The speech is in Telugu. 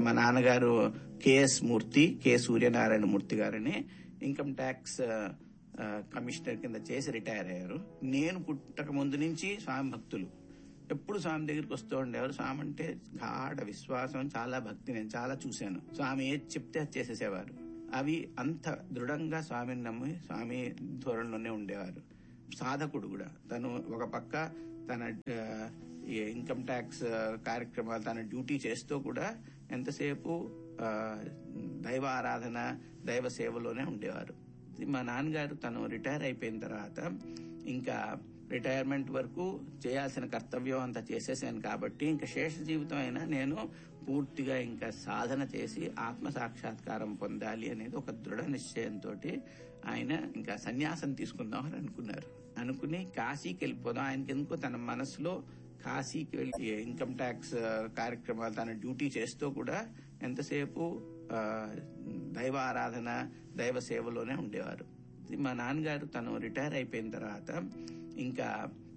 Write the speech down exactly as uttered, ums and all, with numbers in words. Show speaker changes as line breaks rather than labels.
మా నాన్నగారు కెఎస్ మూర్తి, కె సూర్యనారాయణ మూర్తి గారని ఇన్కమ్ ట్యాక్స్ కమిషనర్ కింద చేసి రిటైర్ అయ్యారు. నేను పుట్టక ముందు నుంచి స్వామి భక్తులు ఎప్పుడు స్వామి దగ్గరికి వస్తూ ఉండేవారు. స్వామి అంటే గాఢ విశ్వాసం, చాలా భక్తి నేను చాలా చూశాను. స్వామి ఏది చెప్తే అది చేసేసేవారు. అవి అంత దృఢంగా స్వామిని నమ్మి స్వామి ధోరణిలోనే ఉండేవారు. సాధకుడు కూడా. తను ఒక పక్క తన ఇన్కమ్ ట్యాక్స్ కార్యక్రమాలు తన డ్యూటీ చేస్తూ కూడా ఎంతసేపు దైవ ఆరాధన, దైవ సేవలోనే ఉండేవారు. మా నాన్నగారు తను రిటైర్ అయిపోయిన తర్వాత ఇంకా రిటైర్మెంట్ వరకు చేయాల్సిన కర్తవ్యం అంతా చేసేసాను కాబట్టి ఇంకా శేష జీవితం అయినా నేను పూర్తిగా ఇంకా సాధన చేసి ఆత్మ సాక్షాత్కారం పొందాలి అనేది ఒక దృఢ నిశ్చయంతో ఆయన ఇంకా సన్యాసం తీసుకుందామని అనుకున్నారు. అనుకుని కాశీకి వెళ్ళిపోదాం. ఆయనకి ఎందుకో తన మనసులో కాశీకి వెళ్ళి ఇన్కమ్ ట్యాక్స్ కార్యక్రమాలు తన డ్యూటీ చేస్తూ కూడా ఎంతసేపు దైవ ఆరాధన, దైవ సేవలోనే ఉండేవారు. మా నాన్నగారు తను రిటైర్ అయిపోయిన తర్వాత ఇంకా